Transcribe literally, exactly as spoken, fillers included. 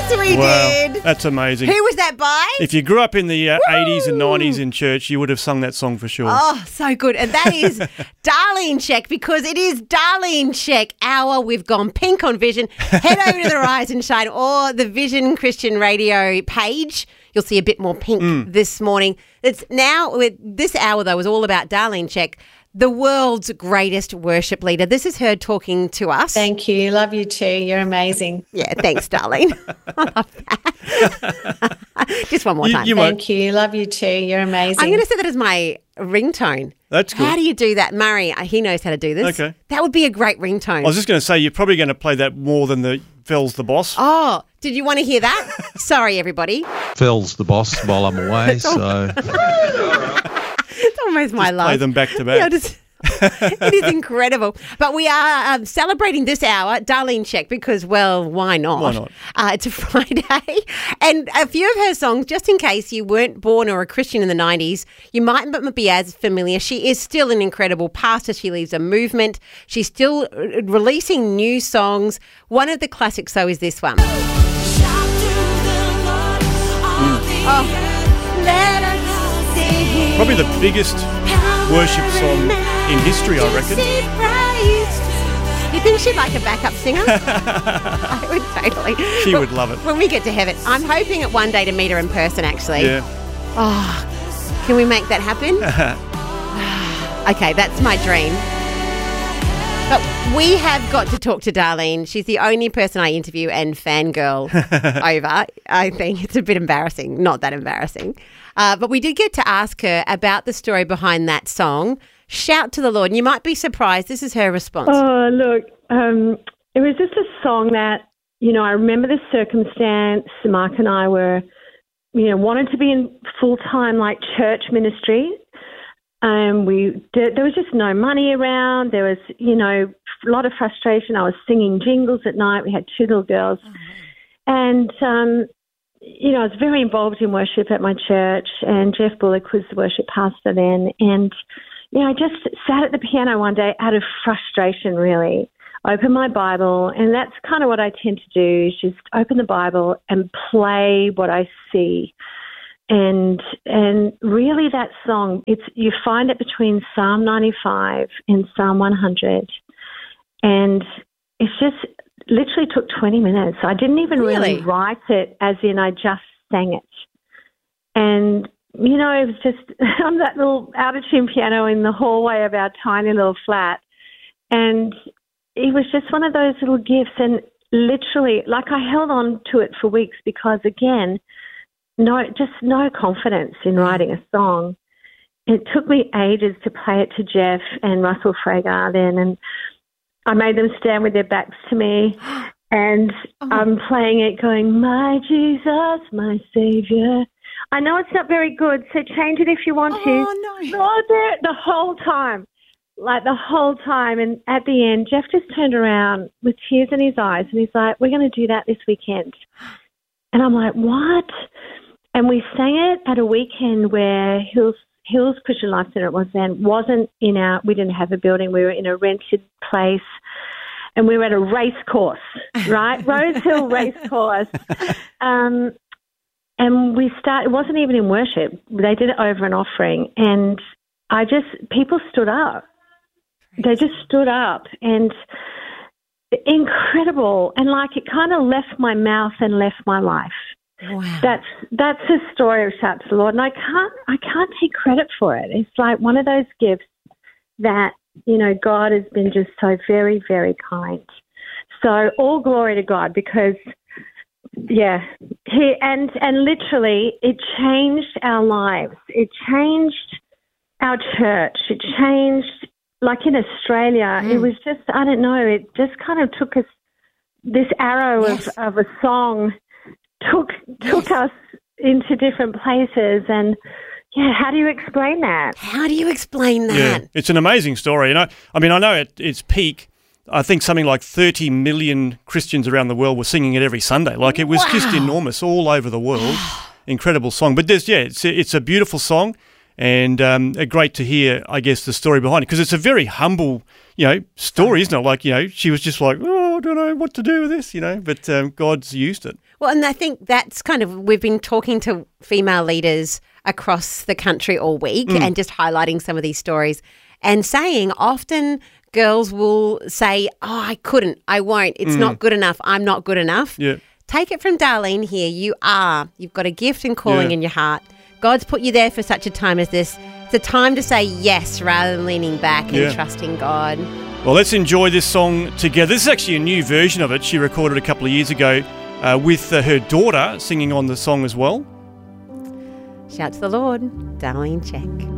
course we Wow, did. that's amazing. Who was that by? If you grew up in the uh, eighties and nineties in church, you would have sung that song for sure. Oh, so good. And that is Darlene Check, because it is Darlene Check hour. We've gone pink on Vision. Head over to the Rise and Shine or the Vision Christian Radio page. You'll see a bit more pink Mm. this morning. It's now, with this hour though, is all about Darlene Check, the world's greatest worship leader. This is her talking to us. Thank you. Love you too. You're amazing. Yeah, thanks, Darlene. I love that. Just one more You- time. you might- Thank you. Love you too. You're amazing. I'm going to set that as my ringtone. That's good. How do you do that? Murray, uh, he knows how to do this. Okay. That would be a great ringtone. I was just going to say, you're probably going to play that more than the Phil's the Boss. Oh, did you want to hear that? Sorry, everybody. Phil's the boss while I'm away, so It's almost my life. Play them back to back. Yeah, just- it is incredible. But we are um, celebrating this hour, Darlene Check, because, well, why not? Why not? Uh, it's a Friday. And a few of her songs, just in case you weren't born or a Christian in the nineties, you might not be as familiar. She is still an incredible pastor. She leads a movement. She's still uh, releasing new songs. One of the classics, though, is this one. Oh, let us sing. Probably the biggest worship song in history, I reckon. You think she'd like a backup singer? I would totally. She But would love it. When we get to heaven, I'm hoping at one day to meet her in person, actually. Yeah. Oh, can we make that happen? Okay, that's my dream. But we have got to talk to Darlene. She's the only person I interview and fangirl over. I think it's a bit embarrassing. Not that embarrassing. Uh, but we did get to ask her about the story behind that song, Shout to the Lord. And you might be surprised. This is her response. Oh, look, um, it was just a song that, you know, I remember the circumstance. Mark and I were, you know, wanted to be in full-time, like, church ministry. Um, we did, there was just no money around. There was, you know, a lot of frustration. I was singing jingles at night. We had two little girls. And, um, you know, I was very involved in worship at my church, and Jeff Bullock was the worship pastor then. And, you know, I just sat at the piano one day out of frustration, really. Open my Bible, and that's kind of what I tend to do, is just open the Bible and play what I see. And and really that song, it's you find it between Psalm ninety-five and Psalm one hundred. And it's just literally took twenty minutes. I didn't even really, Really? write it, as in I just sang it. And, you know, it was just on that little out-of-tune piano in the hallway of our tiny little flat. And it was just one of those little gifts. And literally, like, I held on to it for weeks because, again, no, just no confidence in writing a song. It took me ages to play it to Jeff and Russell Fragar then, and I made them stand with their backs to me, and Oh. I'm playing it going, my Jesus, my Savior. I know it's not very good, so change it if you want to. Oh, no. No, there, the whole time, like the whole time. And at the end, Jeff just turned around with tears in his eyes, and he's like, we're going to do that this weekend. And I'm like, what? And we sang it at a weekend where Hills Hills Christian Life Centre, it was then, wasn't in our, we didn't have a building. We were in a rented place, and we were at a race course, right? Rose Hill Race Course. Um, and we start, it wasn't even in worship. They did it over an offering. And I just, people stood up. They just stood up, and incredible. And like, it kind of left my mouth and left my life. Wow. That's that's the story of Shout to the Lord, and I can't I can't take credit for it. It's like one of those gifts that, you know, God has been just so very, very kind. So all glory to God, because yeah, he and and literally it changed our lives. It changed our church. It changed, like in Australia. Mm. It was just, I don't know. It just kind of took us, this arrow Yes. of of a song. took took us into different places, and yeah, how do you explain that? How do you explain Yeah, that? it's an amazing story. And I, I mean, I know at its peak, I think something like thirty million Christians around the world were singing it every Sunday. Like, it was just Wow. enormous all over the world. Incredible song. But there's, yeah, it's, it's a beautiful song, and um, great to hear, I guess, the story behind it, because it's a very humble, you know, story, isn't it? Like, you know, she was just like, oh, oh, I don't know what to do with this, you know, but um, God's used it. Well, and I think that's kind of, we've been talking to female leaders across the country all week Mm. and just highlighting some of these stories and saying often girls will say, oh, I couldn't, I won't, it's Mm. not good enough, I'm not good enough. Yeah. Take it from Darlene here. You are. You've got a gift and calling Yeah. in your heart. God's put you there for such a time as this. It's a time to say yes rather than leaning back and Yeah. trusting God. Well, let's enjoy this song together. This is actually a new version of it. She recorded a couple of years ago uh, with uh, her daughter singing on the song as well. Shout to the Lord. Darlene Check.